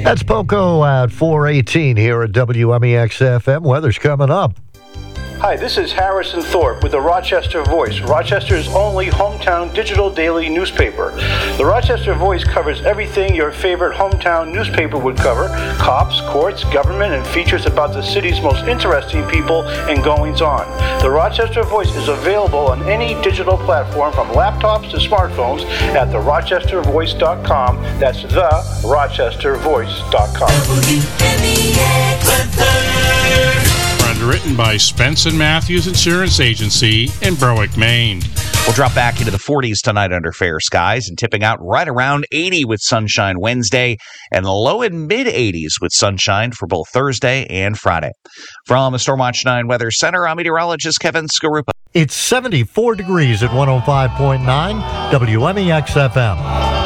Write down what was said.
That's Poco at 4:18 here at WMEX-FM. Weather's coming up. Hi, this is Harrison Thorpe with the Rochester Voice, Rochester's only hometown digital daily newspaper. The Rochester Voice covers everything your favorite hometown newspaper would cover: cops, courts, government, and features about the city's most interesting people and goings-on. The Rochester Voice is available on any digital platform from laptops to smartphones at therochestervoice.com. That's therochestervoice.com. Underwritten by Spence & Matthews Insurance Agency in Berwick, Maine. We'll drop back into the 40s tonight under fair skies and tipping out right around 80 with sunshine Wednesday and low and mid 80s with sunshine for both Thursday and Friday. From the Stormwatch 9 Weather Center, I'm meteorologist Kevin Skarupa. It's 74 degrees at 105.9 WMEX-FM.